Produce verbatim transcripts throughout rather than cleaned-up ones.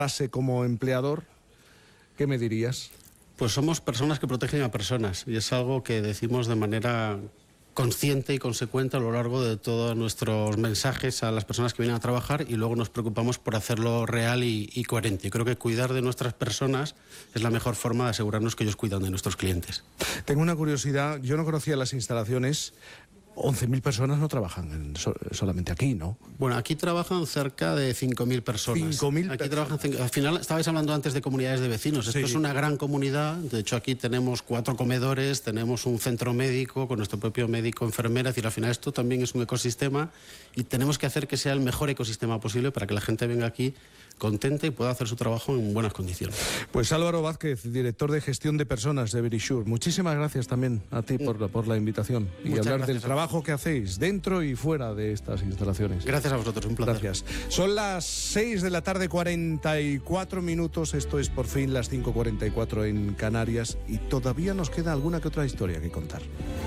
base como empleador, ¿qué me dirías? Pues somos personas que protegen a personas y es algo que decimos de manera consciente y consecuente a lo largo de todos nuestros mensajes a las personas que vienen a trabajar, y luego nos preocupamos por hacerlo real y, y coherente. Yo creo que cuidar de nuestras personas es la mejor forma de asegurarnos que ellos cuidan de nuestros clientes. Tengo una curiosidad, yo no conocía las instalaciones. once mil personas no trabajan en, so, solamente aquí, ¿no? Bueno, aquí trabajan cerca de cinco mil personas. cinco mil Aquí trabajan, al final, estabais hablando antes de comunidades de vecinos. Esto sí. Es una gran comunidad. De hecho, aquí tenemos cuatro comedores, tenemos un centro médico con nuestro propio médico, enfermera. Es decir, al final esto también es un ecosistema y tenemos que hacer que sea el mejor ecosistema posible para que la gente venga aquí contenta y pueda hacer su trabajo en buenas condiciones. Pues Álvaro Vázquez, director de gestión de personas de Verisure, muchísimas gracias también a ti por, por la invitación y Muchas hablar del trabajo que hacéis dentro y fuera de estas instalaciones. Gracias a vosotros, un placer. Gracias. Son las seis de la tarde, cuarenta y cuatro minutos, esto es por fin las cinco cuarenta y cuatro en Canarias y todavía nos queda alguna que otra historia que contar.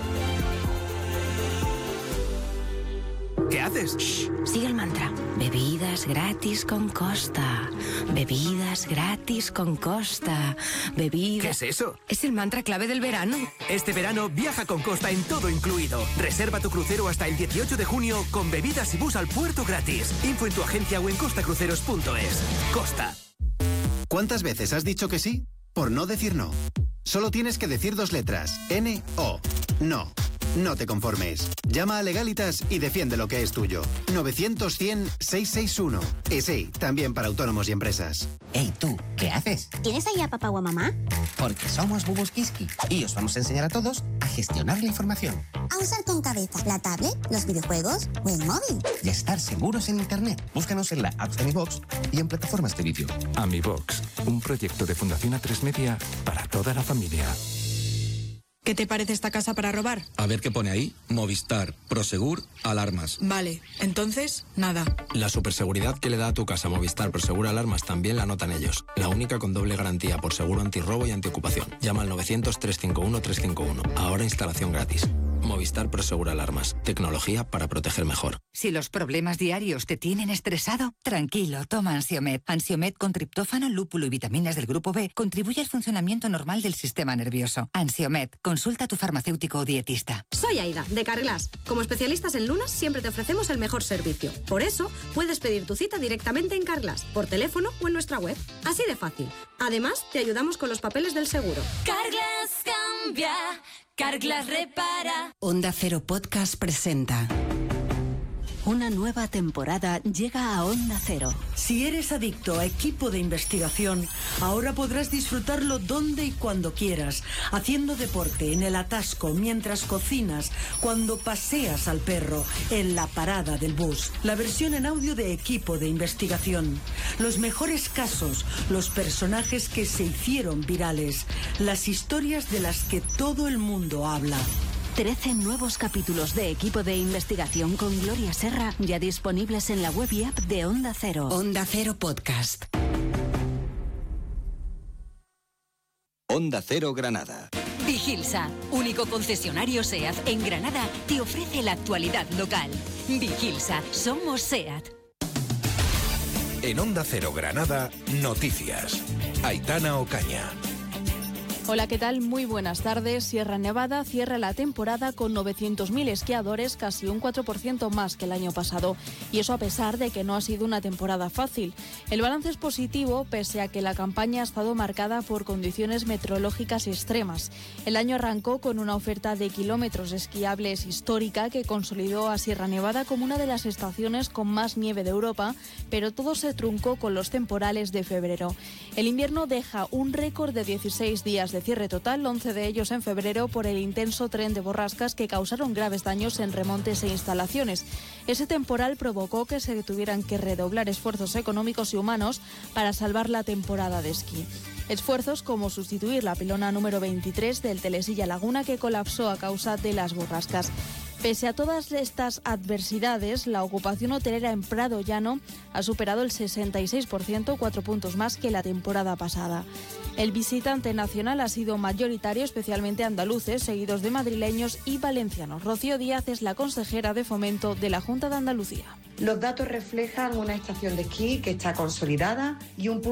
¿Qué haces? Shh, sigue el mantra. Bebidas gratis con Costa. Bebidas gratis con Costa. Bebidas... ¿Qué es eso? Es el mantra clave del verano. Este verano viaja con Costa en todo incluido. Reserva tu crucero hasta el dieciocho de junio con bebidas y bus al puerto gratis. Info en tu agencia o en costacruceros punto es. Costa. ¿Cuántas veces has dicho que sí por no decir no? Solo tienes que decir dos letras. N O. No. No te conformes. Llama a Legalitas y defiende lo que es tuyo. novecientos cien seiscientos sesenta y uno. Y sí, también para autónomos y empresas. Hey, tú, ¿qué haces? ¿Tienes ahí a papá o a mamá? Porque somos Bubus Kiski y os vamos a enseñar a todos a gestionar la información. A usar con cabeza la tablet, los videojuegos o el móvil. Y a estar seguros en Internet. Búscanos en la app de AmiBox y en plataformas de vídeo. AmiBox, un proyecto de Fundación A tres Media para toda la familia. ¿Qué te parece esta casa para robar? A ver qué pone ahí. Movistar, Prosegur, alarmas. Vale, entonces, nada. La superseguridad que le da a tu casa Movistar, Prosegur, alarmas también la notan ellos. La única con doble garantía por seguro antirrobo y antiocupación. Llama al novecientos, trescientos cincuenta y uno, trescientos cincuenta y uno. Ahora instalación gratis. Movistar, Prosegur, alarmas. Tecnología para proteger mejor. Si los problemas diarios te tienen estresado, tranquilo, toma Ansiomed. Ansiomed con triptófano, lúpulo y vitaminas del grupo B contribuye al funcionamiento normal del sistema nervioso. Ansiomed, consulta a tu farmacéutico o dietista. Soy Aida, de Carglass. Como especialistas en lunas, siempre te ofrecemos el mejor servicio. Por eso, puedes pedir tu cita directamente en Carglass, por teléfono o en nuestra web. Así de fácil. Además, te ayudamos con los papeles del seguro. Carglass cambia, Carglass repara. Onda Cero Podcast presenta... Una nueva temporada llega a Onda Cero. Si eres adicto a equipo de investigación, ahora podrás disfrutarlo donde y cuando quieras, haciendo deporte, en el atasco, mientras cocinas, cuando paseas al perro, en la parada del bus. La versión en audio de equipo de investigación. Los mejores casos, los personajes que se hicieron virales, las historias de las que todo el mundo habla. trece nuevos capítulos de equipo de investigación con Gloria Serra ya disponibles en la web y app de Onda Cero. Onda Cero Podcast. Onda Cero Granada. Vigilsa, único concesionario SEAT en Granada, te ofrece la actualidad local. Vigilsa, somos SEAT. En Onda Cero Granada, noticias. Aitana Ocaña. Hola, ¿qué tal? Muy buenas tardes. Sierra Nevada cierra la temporada con novecientos mil esquiadores, casi un cuatro por ciento más que el año pasado. Y eso a pesar de que no ha sido una temporada fácil. El balance es positivo, pese a que la campaña ha estado marcada por condiciones meteorológicas extremas. El año arrancó con una oferta de kilómetros esquiables histórica que consolidó a Sierra Nevada como una de las estaciones con más nieve de Europa, pero todo se truncó con los temporales de febrero. El invierno deja un récord de dieciséis días de cierre total, once de ellos en febrero, por el intenso tren de borrascas que causaron graves daños en remontes e instalaciones. Ese temporal provocó que se tuvieran que redoblar esfuerzos económicos y humanos para salvar la temporada de esquí. Esfuerzos como sustituir la pilona número veintitrés del Telesilla Laguna, que colapsó a causa de las borrascas. Pese a todas estas adversidades, la ocupación hotelera en Prado Llano ha superado el sesenta y seis por ciento, cuatro puntos más que la temporada pasada. El visitante nacional ha sido mayoritario, especialmente andaluces, seguidos de madrileños y valencianos. Rocío Díaz es la consejera de Fomento de la Junta de Andalucía. Los datos reflejan una estación de esquí que está consolidada y un punto